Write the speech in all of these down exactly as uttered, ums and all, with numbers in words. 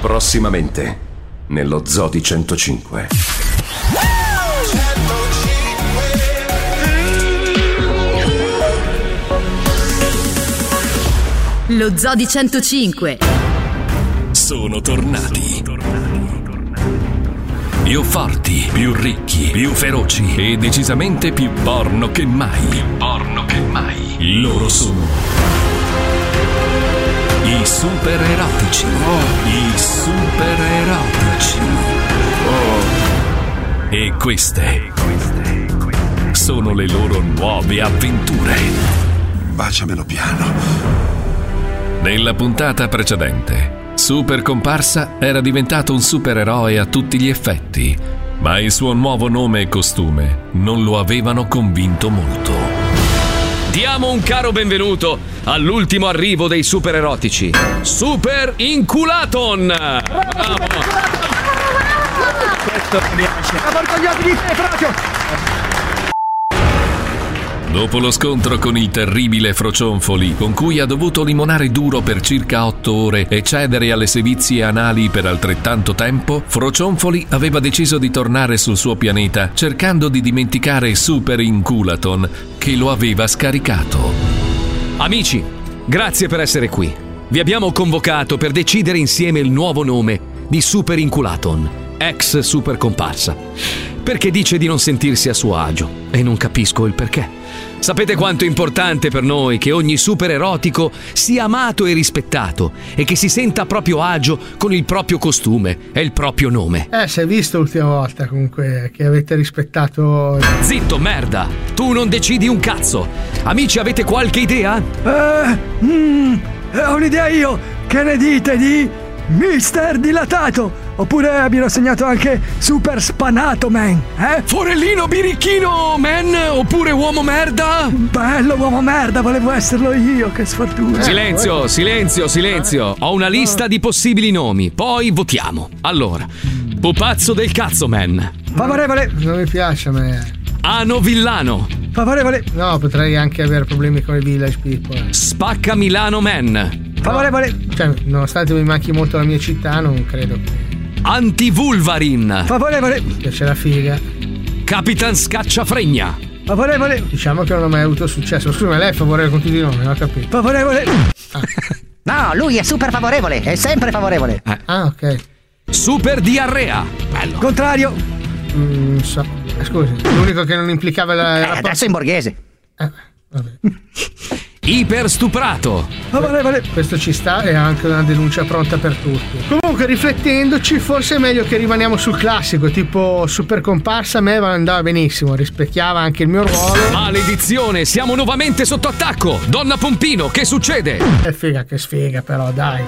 Prossimamente, nello Zoo di centocinque. Lo Zoo di centocinque. Sono tornati. Più forti, più ricchi, più feroci e decisamente più porno che mai. Più porno che mai. Loro sono i super erotici. Oh. I super erotici. Oh. E queste sono le loro nuove avventure. Baciamelo piano. Nella puntata precedente, Super Comparsa era diventato un supereroe a tutti gli effetti, ma il suo nuovo nome e costume non lo avevano convinto molto. Diamo un caro benvenuto all'ultimo arrivo dei super erotici, Super Inculaton! Bravo! Questo mi piace. Orgogliosi di te, proprio! Dopo lo scontro con il terribile Frocionfoli, con cui ha dovuto limonare duro per circa otto ore e cedere alle sevizie anali per altrettanto tempo, Frocionfoli aveva deciso di tornare sul suo pianeta, cercando di dimenticare Super Inculaton, che lo aveva scaricato. Amici, grazie per essere qui. Vi abbiamo convocato per decidere insieme il nuovo nome di Super Inculaton, ex Super Comparsa, perché dice di non sentirsi a suo agio e non capisco il perché. Sapete quanto è importante per noi che ogni super erotico sia amato e rispettato e che si senta a proprio agio con il proprio costume e il proprio nome. Eh, si è visto l'ultima volta comunque che avete rispettato. Zitto, merda! Tu non decidi un cazzo! Amici, avete qualche idea? Eh, mm, ho un'idea io! Che ne dite di Mister Dilatato? Oppure abbiano segnato anche Super Spanato Man, eh? Forellino Birichino Man? Oppure Uomo Merda? Bello Uomo Merda, volevo esserlo io, che sfortuna. Silenzio, silenzio, silenzio. Ho una lista di possibili nomi, poi votiamo. Allora, Pupazzo del Cazzo Man. Favorevole. Non mi piace a me. Ano Villano. Favorevole. No, potrei anche avere problemi con i Village People. Spacca Milano Man. Favorevole. No, cioè, nonostante mi manchi molto la mia città, non credo che... Antivulvarin. Favorevole. Mi piace la figa. Capitan Scacciafregna. Favorevole. Diciamo che non ho mai avuto successo. Scusa, ma lei è favorevole con tutti i nomi, non ho capito. Favorevole. Ah. No, lui è super favorevole, è sempre favorevole. Eh. Ah, ok. Super Diarrea. Bello. Contrario. Mm, so. Scusi, l'unico che non implicava la... Eh, adesso in borghese. Eh, vabbè. Iperstuprato. Favorevole. Questo ci sta, e anche una denuncia pronta per tutti. Comunque, riflettendoci, forse è meglio che rimaniamo sul classico, tipo Super Comparsa. A me andava benissimo, rispecchiava anche il mio ruolo. Maledizione, siamo nuovamente sotto attacco. Donna Pompino, che succede? È figa che sfiga, però, dai.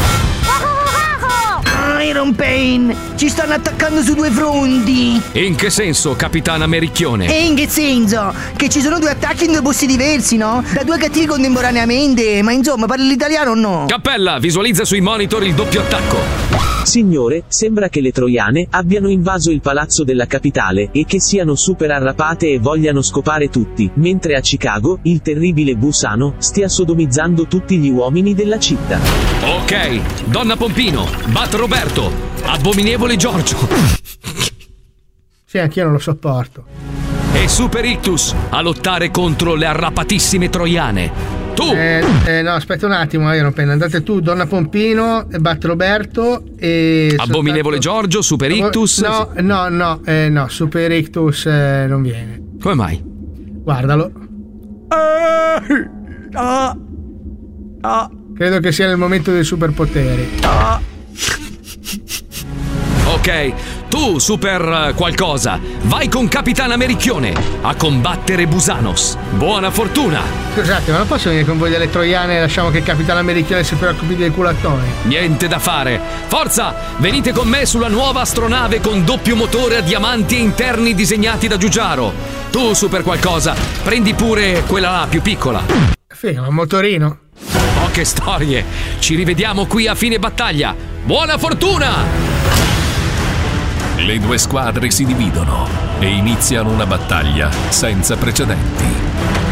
Iron Pain, ci stanno attaccando su due fronti. In che senso, Capitana Mericchione? E in che senso? Che ci sono due attacchi in due posti diversi, no? Da due cattivi contemporaneamente. Ma insomma, parli l'italiano o no? Cappella, visualizza sui monitor il doppio attacco. Signore, sembra che le troiane abbiano invaso il palazzo della capitale e che siano super arrapate e vogliano scopare tutti, mentre a Chicago, il terribile Busano stia sodomizzando tutti gli uomini della città. Ok, Donna Pompino, Bat Roberto, Abominevole Giorgio. Sì, anch'io non lo sopporto. E Super Ictus a lottare contro le arrapatissime troiane. Tu! Eh, eh, no, aspetta un attimo, Iron Pen. Andate tu, Donna Pompino, Bat Roberto e... Abominevole soltanto... Giorgio, Super Ictus. No, no, no, eh, no, Super Ictus eh, non viene. Come mai? Guardalo. Ah, ah, Credo che sia nel momento dei superpoteri. ah. Ok, tu, super qualcosa, vai con Capitan Americchione a combattere Busanos. Buona fortuna! Scusate, ma non posso venire con voi delle troiane e lasciamo che il Capitano Americano si preoccupi dei culattoni? Niente da fare. Forza, venite con me sulla nuova astronave con doppio motore a diamanti e interni disegnati da Giugiaro. Tu, super qualcosa, prendi pure quella là più piccola. Figa, ma un motorino. Oh, che storie! Ci rivediamo qui a fine battaglia. Buona fortuna! Le due squadre si dividono e iniziano una battaglia senza precedenti.